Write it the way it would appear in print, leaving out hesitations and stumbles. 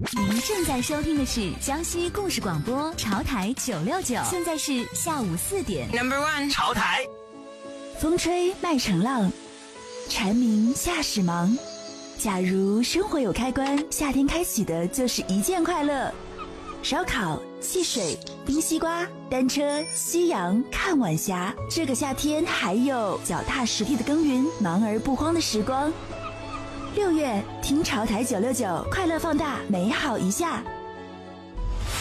您正在收听的是江西故事广播潮台969，现在是下午4点。 Number one， 潮台。 风吹麦城浪，蝉鸣夏始忙。假如生活有开关，夏天开启的就是一件快乐。烧烤、戏水、冰西瓜、单车、夕阳、看晚霞。这个夏天还有脚踏实地的耕耘，忙而不慌的时光。6月，听潮台969，快乐放大，美好一下。